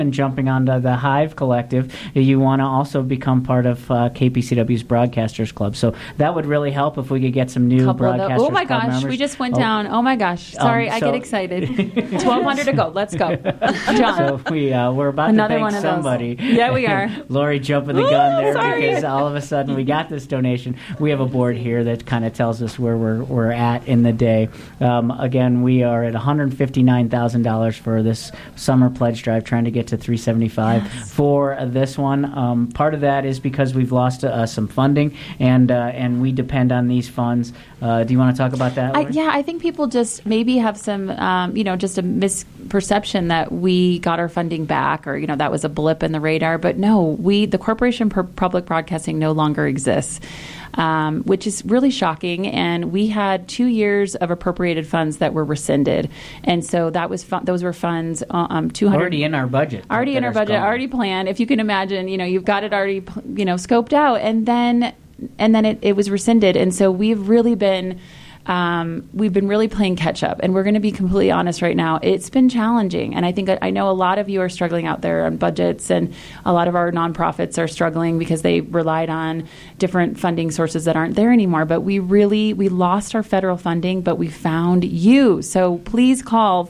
and jumping onto the Hive Collective, you want to also become part of KPCW's Broadcasters Club. So that would really help if we could get some new Broadcasters Oh my Club gosh, members. we just went down. Oh my gosh, sorry, I get excited. 1,200 to go. Let's go, John. So we're about Another to one thank of somebody. those. Yeah, we are. Lori jumping the gun there sorry. because all of a sudden we got this donation. We have a board here that kind of tells us where we're at in the day. Again, we are at $159,000 for this summer pledge drive, trying to get to $375 for this one. Part of that is because we've lost some funding, and we depend on these funds. Do you want to talk about that, Lori? I think people just maybe have some, just a misperception that we got our funding back, or that was a blip in the radar. But no, the Corporation for Public Broadcasting no longer exists. Which is really shocking. And we had 2 years of appropriated funds that were rescinded, and so that was those were funds 200 already in our budget, already planned. If you can imagine, you've got it already, scoped out, and then it was rescinded, and so we've been really playing catch up, and we're going to be completely honest right now. It's been challenging, and I know a lot of you are struggling out there on budgets, and a lot of our nonprofits are struggling because they relied on different funding sources that aren't there anymore. But we lost our federal funding, but we found you. So please call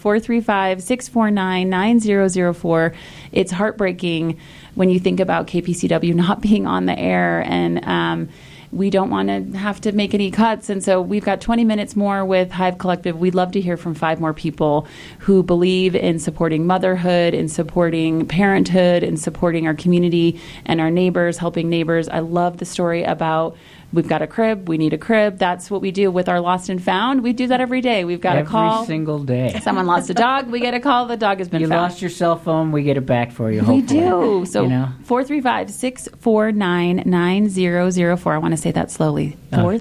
435-649-9004. It's heartbreaking when you think about KPCW not being on the air, and we don't want to have to make any cuts. And so we've got 20 minutes more with Hive Collective. We'd love to hear from 5 more people who believe in supporting motherhood, in supporting parenthood, in supporting our community and our neighbors, helping neighbors. I love the story about we've got a crib, we need a crib. That's what we do with our Lost and Found. We do that every day. We've got a call. Every single day. Someone lost a dog, we get a call, the dog has been found. You lost your cell phone, we get it back for you, hopefully. We do. So 435-649-9004. I want to say that slowly.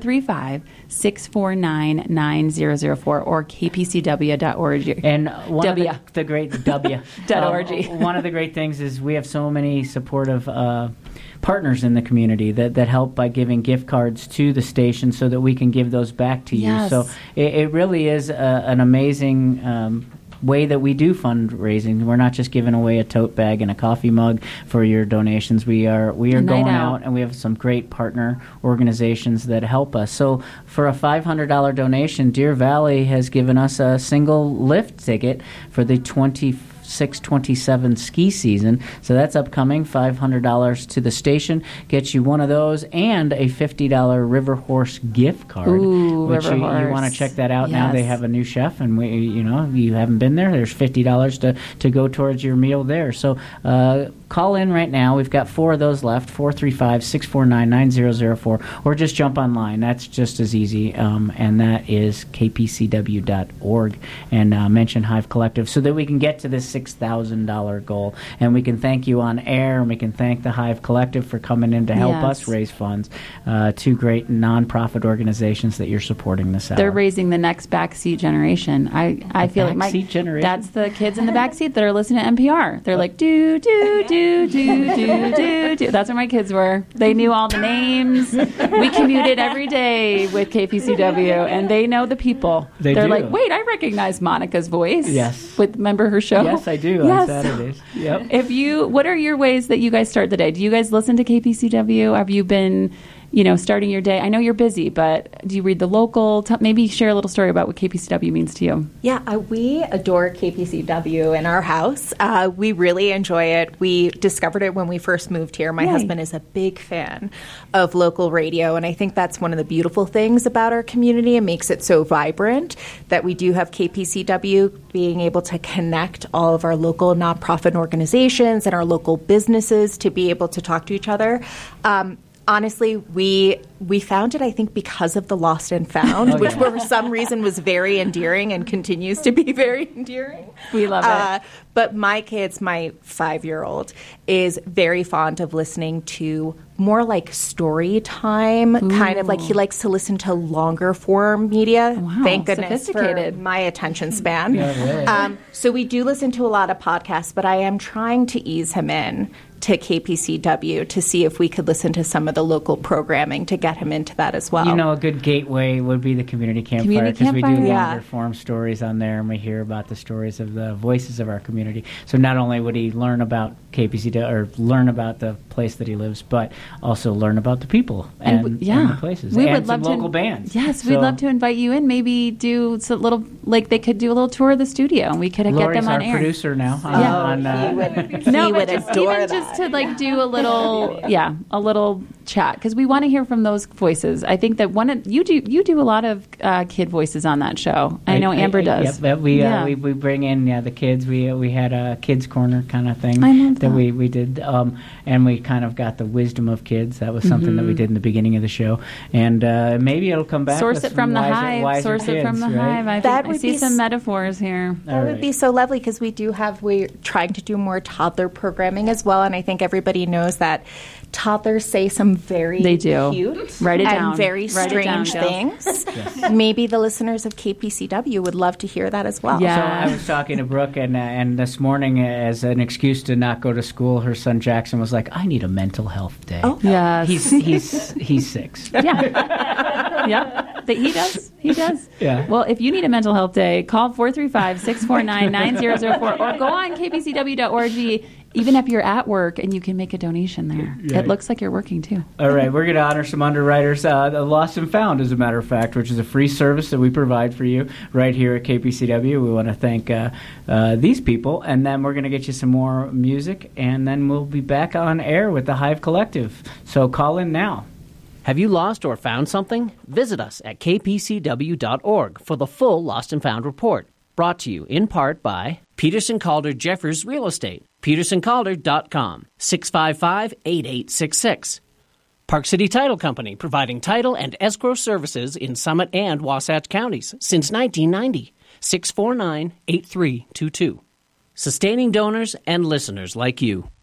435-649-9004 or kpcw.org. And one of the great .org. One of the great things is we have so many supportive partners in the community that help by giving gift cards to the station so that we can give those back to you. So it really is an amazing way that we do fundraising. We're not just giving away a tote bag and a coffee mug for your donations. We are going out, and we have some great partner organizations that help us. So for a $500 donation, Deer Valley has given us a single lift ticket for the 26-27 ski season. So that's upcoming. $500 to the station gets you one of those and a $50 River Horse gift card. Ooh, which River you Horse. want to check that out now. They have a new chef, and you haven't been there. There's $50 to go towards your meal there. So call in right now. We've got 4 of those left, 435-649-9004, or just jump online. That's just as easy, and that is kpcw.org, and mention Hive Collective so that we can get to this $6,000 goal, and we can thank you on air, and we can thank the Hive Collective for coming in to help us raise funds. 2 great nonprofit organizations that you're supporting this hour. They're raising the next backseat generation. I feel like that's the kids in the backseat that are listening to NPR. They're like, do, do, do, do, do, do, do. That's where my kids were. They knew all the names. We commuted every day with KPCW, and they know the people. They're like, wait, I recognize Monica's voice. Yes. Remember her show? Yes, I do, on Saturdays. Yep. What are your ways that you guys start the day? Do you guys listen to KPCW? Have you been starting your day? I know you're busy, but do you read the local? Maybe share a little story about what KPCW means to you. Yeah, we adore KPCW in our house. We really enjoy it. We discovered it when we first moved here. My husband is a big fan of local radio, and I think that's one of the beautiful things about our community. It makes it so vibrant that we do have KPCW being able to connect all of our local nonprofit organizations and our local businesses to be able to talk to each other. Honestly, we found it, I think, because of the Lost and Found, which for some reason was very endearing and continues to be very endearing. We love it. But my 5-year-old, is very fond of listening to more like story time, kind of like he likes to listen to longer form media. Wow, thank goodness sophisticated. for my attention span. Yeah, really. So we do listen to a lot of podcasts, but I am trying to ease him in to KPCW to see if we could listen to some of the local programming to get him into that as well. You know, a good gateway would be the community campfire, because we do longer form stories on there, and we hear about the stories of the voices of our community. So not only would he learn about KPCW or learn about the place that he lives, but also learn about the people and the places. We and would love local bands. Yes, we'd love to invite you in. Maybe do a little, like they could do a little tour of the studio, and we could get them on air. Lori's our producer now. He would adore that. Just to like do a little chat, because we want to hear from those voices. I think that you do a lot of kid voices on that show. I know Amber does. Yep, we bring in the kids. We had a kids corner kind of thing that we did, and we kind of got the wisdom of kids. That was something that we did in the beginning of the show, and maybe it'll come back. Source it from the hive. Source it from the hive. I see some metaphors here. That would be so lovely, because we're trying to do more toddler programming as well, and I think everybody knows that toddlers say some very cute Write it down. and very strange things. Yes. Maybe the listeners of KPCW would love to hear that as well. Yeah. So I was talking to Brooke, and this morning, as an excuse to not go to school, her son Jackson was like, "I need a mental health day." Oh, yes. He's 6. Yeah. Yep. He does. He does. Yeah. Well, if you need a mental health day, call 435-649-9004 or go on kpcw.org. Even if you're at work, and you can make a donation there. It looks like you're working, too. All right, we're going to honor some underwriters. The Lost and Found, as a matter of fact, which is a free service that we provide for you right here at KPCW. We want to thank these people, and then we're going to get you some more music, and then we'll be back on air with the Hive Collective. So call in now. Have you lost or found something? Visit us at kpcw.org for the full Lost and Found report. Brought to you in part by Peterson Calder Jeffers Real Estate. PetersonCalder.com, 655-8866. Park City Title Company, providing title and escrow services in Summit and Wasatch counties since 1990, 649-8322. Sustaining donors and listeners like you.